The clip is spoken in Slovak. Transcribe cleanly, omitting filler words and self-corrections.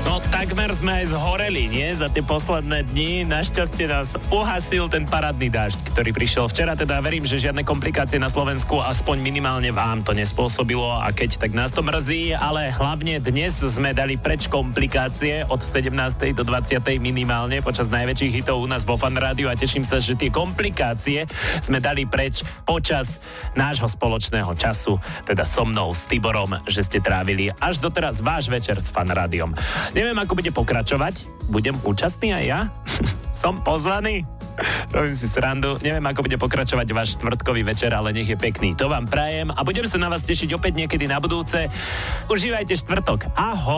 No takmer sme aj zhoreli, nie? Za tie posledné dni. Našťastie nás uhasil ten parádny dážď, ktorý prišiel včera. Teda verím, že žiadne komplikácie na Slovensku aspoň minimálne vám to nespôsobilo a keď, tak nás to mrzí, ale hlavne dnes sme dali preč komplikácie od 17. do 20. minimálne počas najväčších hitov u nás vo Fan Rádiu a teším sa, že tie komplikácie sme dali preč počas nášho spoločného času, teda so mnou, s Tiborom, že ste trávili až doteraz váš večer s Fan Rádiom. Neviem, ako bude pokračovať. Budem účastný aj ja? Som pozvaný? Robím si srandu. Neviem, ako bude pokračovať váš štvrtkový večer, ale nech je pekný. To vám prajem a budem sa na vás tešiť opäť niekedy na budúce. Užívajte štvrtok. Ahoj!